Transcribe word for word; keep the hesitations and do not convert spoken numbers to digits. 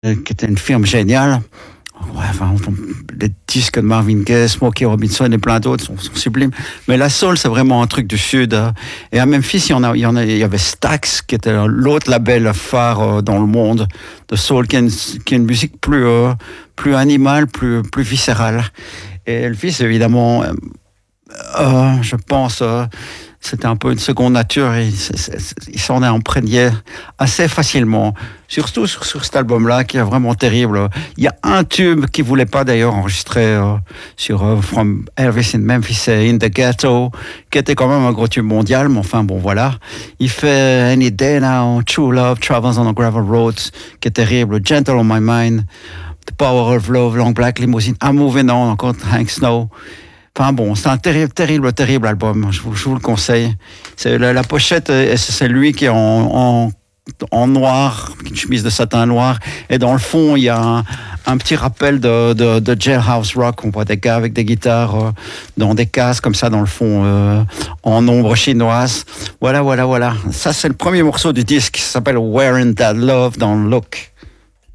qui était une firme géniale. Ouais, enfin, les disques de Marvin Gaye, Smokey Robinson et plein d'autres sont, sont sublimes. Mais la soul, c'est vraiment un truc du Sud. Et à Memphis, il y en a, il y en a, il y avait Stax, qui était l'autre label phare dans le monde de soul, qui est une, qui est une musique plus, euh, plus animale, plus, plus viscérale. Et Elvis, évidemment, euh, je pense, euh, c'était un peu une seconde nature. Et il s'en est imprégné assez facilement. Surtout sur, sur cet album-là, qui est vraiment terrible. Il y a un tube qu'il ne voulait pas d'ailleurs enregistrer euh, sur euh, From Elvis in Memphis, c'est In the Ghetto, qui était quand même un gros tube mondial, mais enfin bon voilà. Il fait Any Day Now, True Love, Travels on the Gravel Roads, qui est terrible, Gentle on My Mind, The Power of Love, Long Black Limousine, I'm Moving On, encore Hank Snow. Enfin bon, c'est un terrible, terrible, terrible album. Je vous, je vous le conseille. C'est la, la pochette, c'est lui qui est en, en, en noir, une chemise de satin noir, et dans le fond il y a un, un petit rappel de, de, de Jailhouse Rock. On voit des gars avec des guitares euh, dans des cases comme ça dans le fond, euh, en ombre chinoise. Voilà, voilà, voilà. Ça c'est le premier morceau du disque. Ça s'appelle Wearing That Love dans le Look.